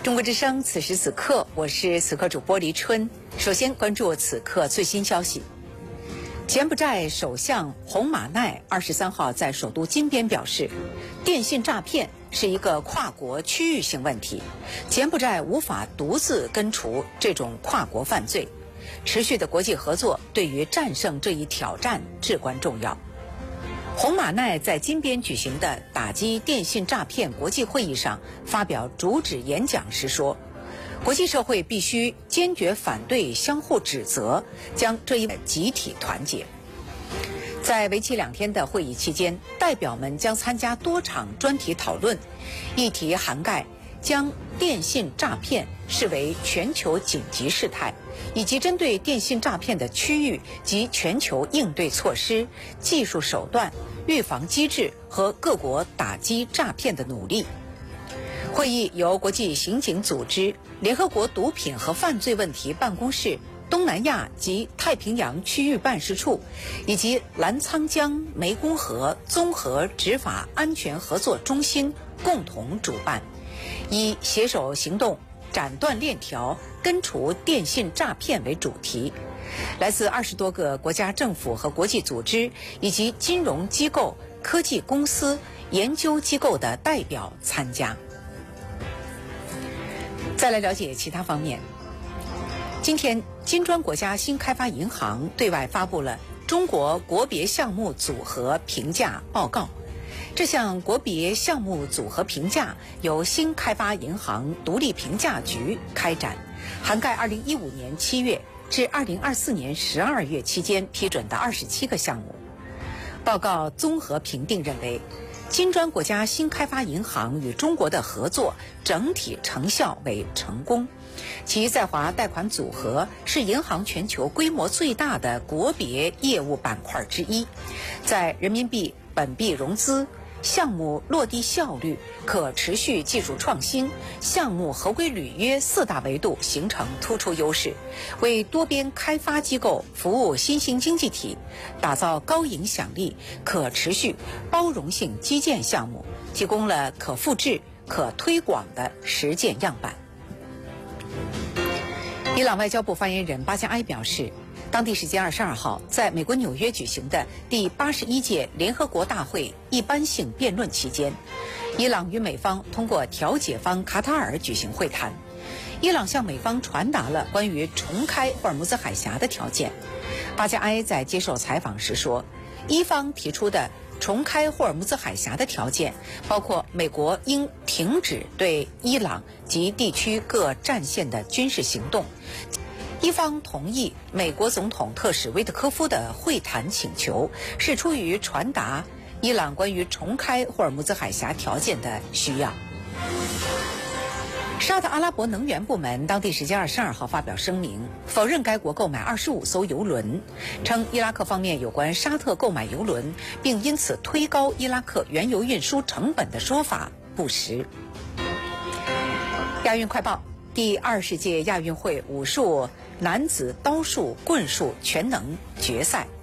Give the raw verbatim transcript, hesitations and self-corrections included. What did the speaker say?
中国之声，此时此刻，我是此刻主播黎春。首先关注此刻最新消息。柬埔寨首相洪马奈二十三号在首都金边表示，电信诈骗是一个跨国区域性问题，柬埔寨无法独自根除这种跨国犯罪，持续的国际合作对于战胜这一挑战至关重要。洪马奈在金边举行的打击电信诈骗国际会议上发表主旨演讲时说，国际社会必须坚决反对相互指责，将这一集体团结。在为期两天的会议期间，代表们将参加多场专题讨论，议题涵盖将电信诈骗视为全球紧急事态，以及针对电信诈骗的区域及全球应对措施、技术手段、预防机制和各国打击诈骗的努力。会议由国际刑警组织、联合国毒品和犯罪问题办公室、东南亚及太平洋区域办事处以及澜沧江湄公河综合执法安全合作中心共同主办，以携手行动斩断链条根除电信诈骗为主题，来自二十多个国家政府和国际组织以及金融机构、科技公司、研究机构的代表参加。再来了解其他方面。今天，金砖国家新开发银行对外发布了中国国别项目组合评价报告。这项国别项目组合评价由新开发银行独立评价局开展，涵盖二零一五年七月至二零二四年十二月期间批准的二十七个项目。报告综合评定认为，金砖国家新开发银行与中国的合作整体成效为成功，其在华贷款组合是银行全球规模最大的国别业务板块之一，在人民币本币融资、项目落地效率、可持续技术创新、项目合规履约四大维度形成突出优势，为多边开发机构服务新兴经济体打造高影响力、可持续、包容性基建项目提供了可复制、可推广的实践样板。伊朗外交部发言人巴加埃表示，当地时间二十二号，在美国纽约举行的第八十一届联合国大会一般性辩论期间，伊朗与美方通过调解方卡塔尔举行会谈。伊朗向美方传达了关于重开霍尔木兹海峡的条件。巴加埃在接受采访时说，伊方提出的重开霍尔木兹海峡的条件包括美国应停止对伊朗及地区各战线的军事行动。伊方同意美国总统特使威特科夫的会谈请求，是出于传达伊朗关于重开霍尔木兹海峡条件的需要。沙特阿拉伯能源部门当地时间二十二号发表声明，否认该国购买二十五艘油轮，称伊拉克方面有关沙特购买油轮并因此推高伊拉克原油运输成本的说法不实。亚运快报，第二十届亚运会武术男子刀术、棍术全能决赛